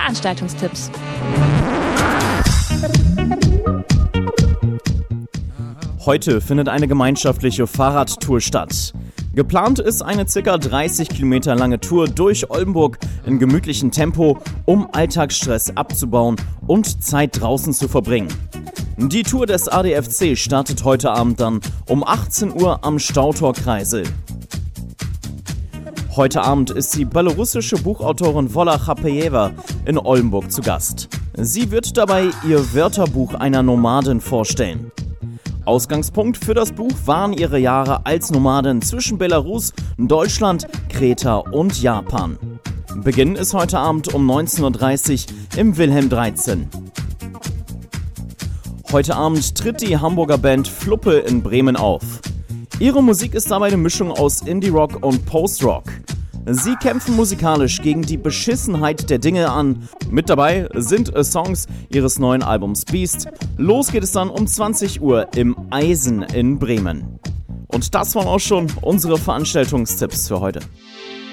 Veranstaltungstipps. Heute findet eine gemeinschaftliche Fahrradtour statt. Geplant ist eine ca. 30 Kilometer lange Tour durch Oldenburg in gemütlichem Tempo, um Alltagsstress abzubauen und Zeit draußen zu verbringen. Die Tour des ADFC startet heute Abend dann um 18 Uhr am Stautor Kreisel. Heute Abend ist die belarussische Buchautorin Wola Chapejeva in Oldenburg zu Gast. Sie wird dabei ihr Wörterbuch einer Nomadin vorstellen. Ausgangspunkt für das Buch waren ihre Jahre als Nomadin zwischen Belarus, Deutschland, Kreta und Japan. Beginn ist heute Abend um 19.30 Uhr im Wilhelm 13. Heute Abend tritt die Hamburger Band Fluppe in Bremen auf. Ihre Musik ist dabei eine Mischung aus Indie-Rock und Post-Rock. Sie kämpfen musikalisch gegen die Beschissenheit der Dinge an. Mit dabei sind Songs ihres neuen Albums Beast. Los geht es dann um 20 Uhr im Eisen in Bremen. Und das waren auch schon unsere Veranstaltungstipps für heute.